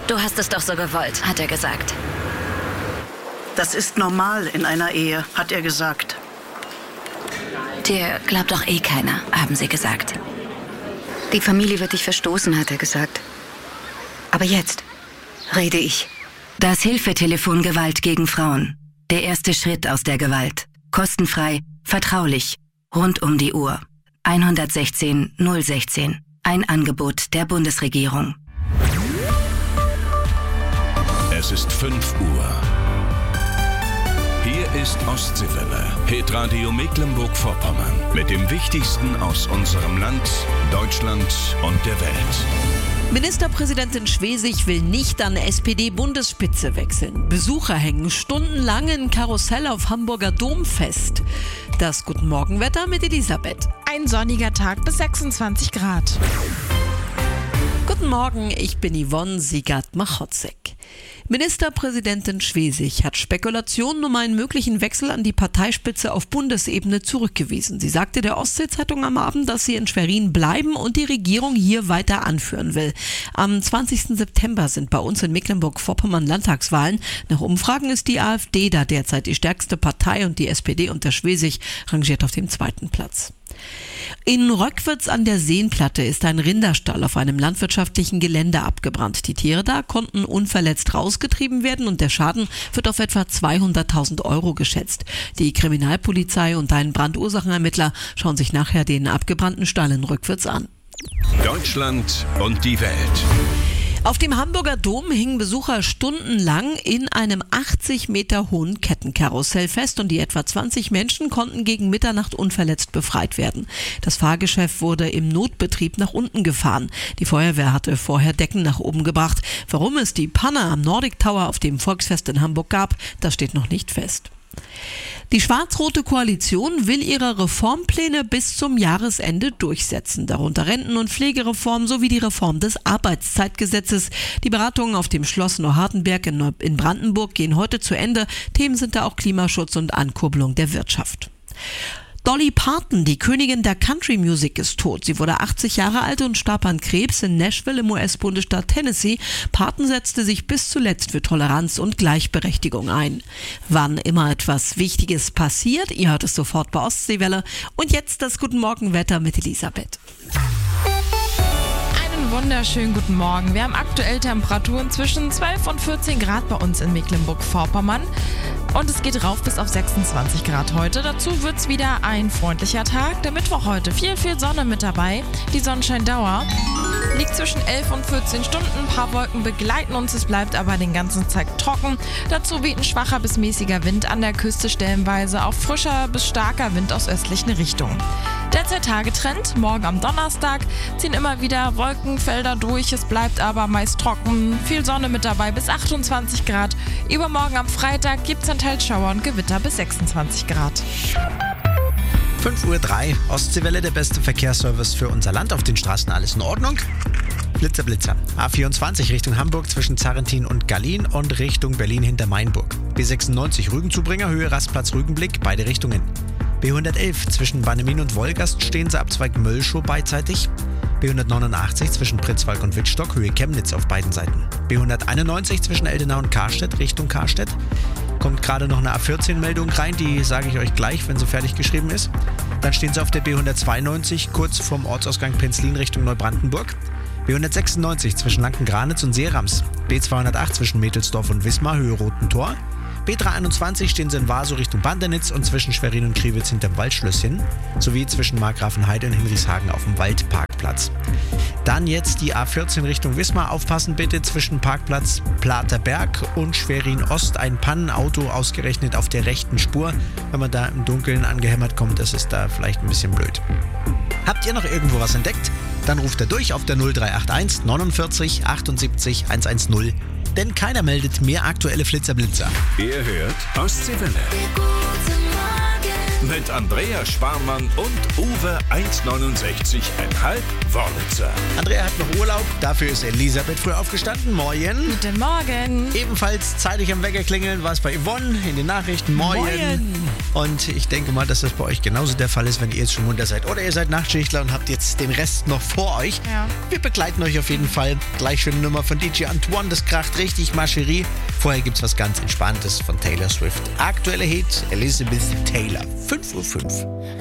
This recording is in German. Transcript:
Du hast es doch so gewollt, hat er gesagt. Das ist normal in einer Ehe, hat er gesagt. Dir glaubt doch eh keiner, haben sie gesagt. Die Familie wird dich verstoßen, hat er gesagt. Aber jetzt rede ich. Das Hilfetelefon Gewalt gegen Frauen. Der erste Schritt aus der Gewalt. Kostenfrei, vertraulich, rund um die Uhr. 116 016. Ein Angebot der Bundesregierung. Es ist 5 Uhr. Hier ist Ostseewelle, Hitradio Mecklenburg-Vorpommern. Mit dem Wichtigsten aus unserem Land, Deutschland und der Welt. Ministerpräsidentin Schwesig will nicht an SPD-Bundesspitze wechseln. Besucher hängen stundenlang in Karussell auf Hamburger Dom fest. Das Guten Morgen-Wetter mit Elisabeth. Ein sonniger Tag bis 26 Grad. Guten Morgen, ich bin Yvonne Siegert-Machotzek. Ministerpräsidentin Schwesig hat Spekulationen um einen möglichen Wechsel an die Parteispitze auf Bundesebene zurückgewiesen. Sie sagte der Ostsee-Zeitung am Abend, dass sie in Schwerin bleiben und die Regierung hier weiter anführen will. Am 20. September sind bei uns in Mecklenburg-Vorpommern Landtagswahlen. Nach Umfragen ist die AfD da derzeit die stärkste Partei und die SPD unter Schwesig rangiert auf dem 2. Platz. In Röckwitz an der Seenplatte ist ein Rinderstall auf einem landwirtschaftlichen Gelände abgebrannt. Die Tiere da konnten unverletzt rausgetrieben werden und der Schaden wird auf etwa 200.000 € geschätzt. Die Kriminalpolizei und ein Brandursachenermittler schauen sich nachher den abgebrannten Stall in Röckwitz an. Deutschland und die Welt. Auf dem Hamburger Dom hingen Besucher stundenlang in einem 80 Meter hohen Kettenkarussell fest und die etwa 20 Menschen konnten gegen Mitternacht unverletzt befreit werden. Das Fahrgeschäft wurde im Notbetrieb nach unten gefahren. Die Feuerwehr hatte vorher Decken nach oben gebracht. Warum es die Panne am Nordic Tower auf dem Volksfest in Hamburg gab, das steht noch nicht fest. Die schwarz-rote Koalition will ihre Reformpläne bis zum Jahresende durchsetzen, darunter Renten- und Pflegereform sowie die Reform des Arbeitszeitgesetzes. Die Beratungen auf dem Schloss Neuhardenberg in Brandenburg gehen heute zu Ende. Themen sind da auch Klimaschutz und Ankurbelung der Wirtschaft. Dolly Parton, die Königin der Country Music, ist tot. Sie wurde 80 Jahre alt und starb an Krebs in Nashville im US-Bundesstaat Tennessee. Parton setzte sich bis zuletzt für Toleranz und Gleichberechtigung ein. Wann immer etwas Wichtiges passiert, ihr hört es sofort bei Ostseewelle. Und jetzt das Guten Morgen-Wetter mit Elisabeth. Wunderschönen guten Morgen. Wir haben aktuell Temperaturen zwischen 12 und 14 Grad bei uns in Mecklenburg-Vorpommern. Und es geht rauf bis auf 26 Grad heute. Dazu wird es wieder ein freundlicher Tag. Der Mittwoch heute. Viel Sonne mit dabei. Die Sonnenscheindauer liegt zwischen 11 und 14 Stunden. Ein paar Wolken begleiten uns. Es bleibt aber den ganzen Tag trocken. Dazu weht ein schwacher bis mäßiger Wind an der Küste stellenweise. Auch frischer bis starker Wind aus östlichen Richtungen. Derzeit Tagetrend. Morgen am Donnerstag ziehen immer wieder Wolkenfelder durch. Es bleibt aber meist trocken. Viel Sonne mit dabei bis 28 Grad. Übermorgen am Freitag gibt es teils Schauer und Gewitter bis 26 Grad. 5:03 Uhr, Ostseewelle, der beste Verkehrsservice für unser Land. Auf den Straßen alles in Ordnung. Blitzer. A24 Richtung Hamburg zwischen Zarrentin und Gallien und Richtung Berlin hinter Mainburg. B96 Rügenzubringer, Höhe Rastplatz Rügenblick, beide Richtungen. B111 zwischen Bannemin und Wolgast stehen sie Abzweig Möllschow beidseitig. B189 zwischen Pritzwalk und Wittstock, Höhe Chemnitz auf beiden Seiten. B191 zwischen Eldenau und Karstedt, Richtung Karstedt. Kommt gerade noch eine A14-Meldung rein, die sage ich euch gleich, wenn sie fertig geschrieben ist. Dann stehen sie auf der B192 kurz vorm Ortsausgang Penzlin Richtung Neubrandenburg. B196 zwischen Lankengranitz und Seerams. B208 zwischen Mädelsdorf und Wismar, Höhe Roten Tor. B321 stehen sie in Wasow Richtung Bandernitz und zwischen Schwerin und Kriwitz hinterm Waldschlösschen, sowie zwischen Markgrafenheide und Hinrichshagen auf dem Waldparkplatz. Dann jetzt die A14 Richtung Wismar. Aufpassen bitte zwischen Parkplatz Platerberg und Schwerin Ost. Ein Pannenauto ausgerechnet auf der rechten Spur. Wenn man da im Dunkeln angehämmert kommt, ist es da vielleicht ein bisschen blöd. Habt ihr noch irgendwo was entdeckt? Dann ruft er durch auf der 0381 49 78 110. Denn keiner meldet mehr aktuelle Flitzer-Blitzer. Ihr hört Ostseewelle. Guten Morgen. mit Andrea Sparmann und Uwe 1,69,5 Wörlitzer. Andrea hat noch Urlaub, dafür ist Elisabeth früh aufgestanden. Moin. Guten Morgen. Ebenfalls zeitig am Wecker klingeln war es bei Yvonne in den Nachrichten. Moin. Und ich denke mal, dass das bei euch genauso der Fall ist, wenn ihr jetzt schon munter seid. Oder ihr seid Nachtschichtler und habt jetzt den Rest noch vor euch. Ja. Wir begleiten euch auf jeden Fall. Gleich für eine Nummer von DJ Antoine, das kracht richtig, Marcherie. Vorher gibt's was ganz Entspanntes von Taylor Swift. Aktuelle Hit, Elizabeth Taylor, 5:05 Uhr.